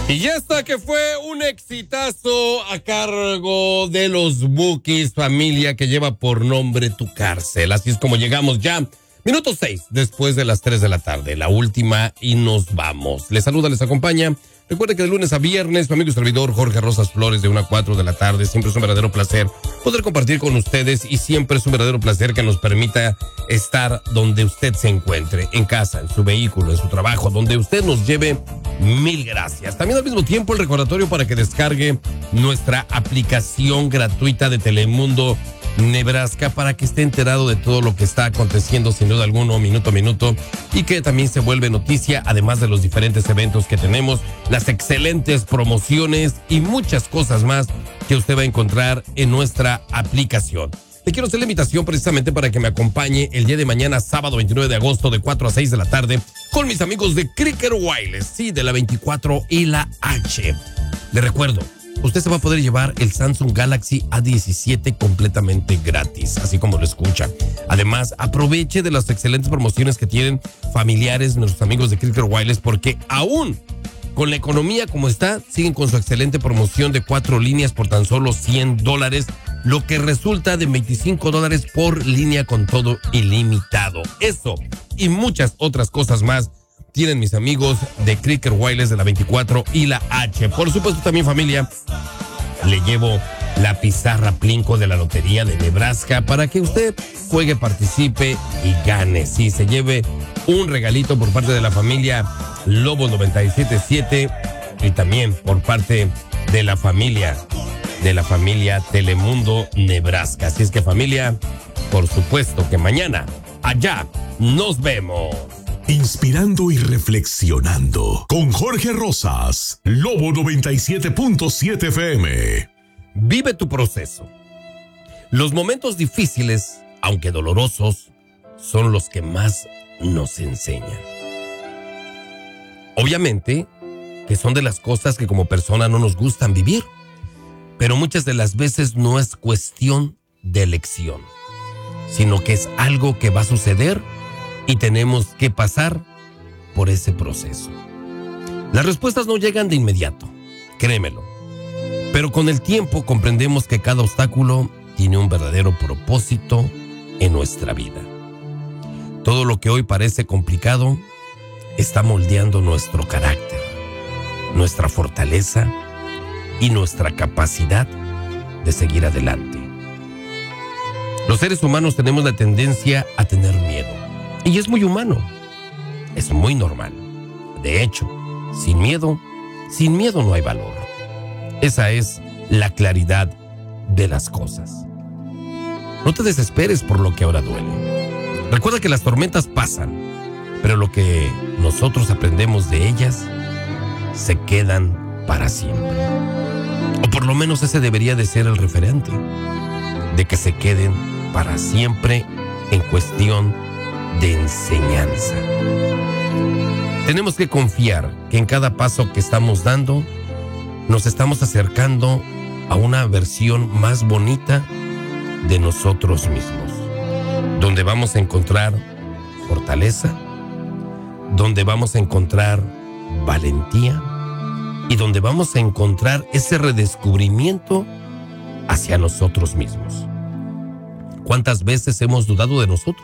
Y ya está, que fue un exitazo a cargo de los Bukis, familia, que lleva por nombre Tu Cárcel. Así es como llegamos ya. Minuto 6, después de las 3 de la tarde, la última, y nos vamos. Les saluda, les acompaña. Recuerde que de lunes a viernes, mi amigo y servidor Jorge Rosas Flores, de 1 a 4 de la tarde. Siempre es un verdadero placer poder compartir con ustedes, y siempre es un verdadero placer que nos permita estar donde usted se encuentre, en casa, en su vehículo, en su trabajo, donde usted nos lleve. Mil gracias. También al mismo tiempo el recordatorio para que descargue nuestra aplicación gratuita de Telemundo Nebraska, para que esté enterado de todo lo que está aconteciendo, sin duda alguna, minuto a minuto, y que también se vuelve noticia, además de los diferentes eventos que tenemos, las excelentes promociones y muchas cosas más que usted va a encontrar en nuestra aplicación. Le quiero hacer la invitación precisamente para que me acompañe el día de mañana, sábado 29 de agosto, de 4 a 6 de la tarde, con mis amigos de Cricket Wireless, sí, de la 24 y la H. Le recuerdo, usted se va a poder llevar el Samsung Galaxy A17 completamente gratis, así como lo escucha. Además, aproveche de las excelentes promociones que tienen familiares, nuestros amigos de Cricket Wireless, porque aún con la economía como está, siguen con su excelente promoción de 4 líneas por tan solo $100, lo que resulta de $25 por línea con todo ilimitado. Eso y muchas otras cosas más tienen mis amigos de Cricket Wireless, de la 24 y la H. Por supuesto, también, familia, le llevo la pizarra Plinko de la Lotería de Nebraska para que usted juegue, participe y gane. Sí, se lleve un regalito por parte de la familia Lobo 977 y también por parte de la familia Telemundo Nebraska. Así es que, familia, por supuesto que mañana allá nos vemos. Inspirando y reflexionando con Jorge Rosas, Lobo 97.7 FM. Vive tu proceso. Los momentos difíciles, aunque dolorosos, son los que más nos enseñan. Obviamente que son de las cosas que como persona no nos gustan vivir, pero muchas de las veces no es cuestión de elección, sino que es algo que va a suceder y tenemos que pasar por ese proceso. Las respuestas no llegan de inmediato, créemelo, pero con el tiempo comprendemos que cada obstáculo tiene un verdadero propósito en nuestra vida. Todo lo que hoy parece complicado está moldeando nuestro carácter, nuestra fortaleza y nuestra capacidad de seguir adelante. Los seres humanos tenemos la tendencia a tener miedo. Y es muy humano, es muy normal. De hecho, sin miedo no hay valor. Esa es la claridad de las cosas. No te desesperes por lo que ahora duele. Recuerda que las tormentas pasan, pero lo que nosotros aprendemos de ellas se quedan para siempre. O por lo menos ese debería de ser el referente, de que se queden para siempre en cuestión de enseñanza. Tenemos que confiar que en cada paso que estamos dando nos estamos acercando a una versión más bonita de nosotros mismos, donde vamos a encontrar fortaleza, donde vamos a encontrar valentía y donde vamos a encontrar ese redescubrimiento hacia nosotros mismos. ¿Cuántas veces hemos dudado de nosotros?